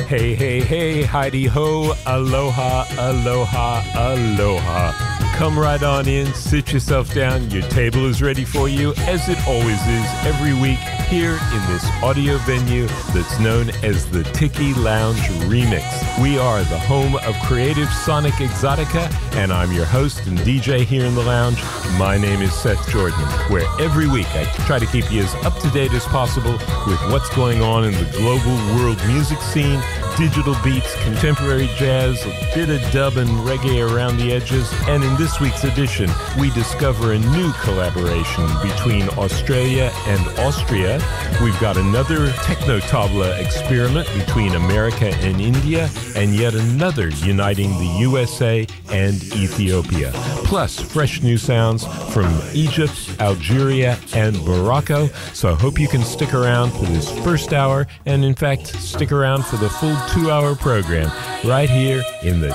Hey, hey, hey, Heidi ho, aloha, aloha, aloha. Come right on in, sit yourself down. Your table is ready for you, as it always is every week here in this audio venue that's known as the Tiki Lounge Remix. We are the home of Creative Sonic Exotica, and I'm your host and DJ here in the lounge. My name is Seth Jordan, where every week I try to keep you as up-to-date as possible with what's going on in the global world music scene, digital beats, contemporary jazz, a bit of dub and reggae around the edges. And in this week's edition, we discover a new collaboration between Australia and Austria. We've got another techno-tabla experiment between America and India, and yet another uniting the USA and Ethiopia. Plus, fresh new sounds from Egypt, Algeria, and Morocco. So I hope you can stick around for this first hour, and in fact, stick around for the full 2-hour program right here in the